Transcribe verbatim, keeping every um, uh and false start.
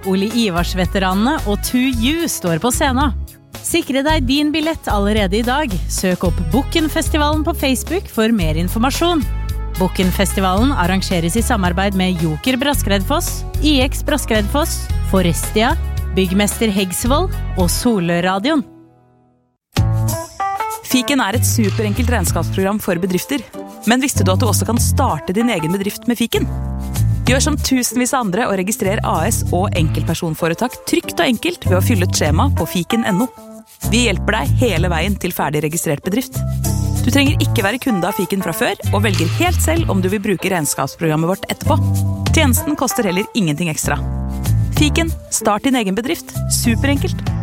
Ole Ivars-veteranene og To You står på scenen. Sikre deg din billett allerede i dag. Søk opp Bukken-festivalen på Facebook for mer informasjon. Bukken-festivalen arrangeres i samarbeid med Joker Braskereidfoss, I X Braskereidfoss, Forestia, Byggmester Heggsvold og Solørradioen. Fiken er et superenkelt regnskapsprogram for bedrifter. Men visste du at du også kan starte din egen bedrift med Fiken? Gjør som tusenvis av andre og registrer A S og enkeltpersonforetak trygt og enkelt ved å fylle et skjema på fiken punktum no. Vi hjelper deg hele veien til ferdig registrert bedrift. Du trenger ikke være kunde av Fiken fra før, og velger helt selv om du vil bruke regnskapsprogrammet vårt etterpå. Tjenesten koster heller ingenting ekstra. Fiken, start din egen bedrift. Superenkelt.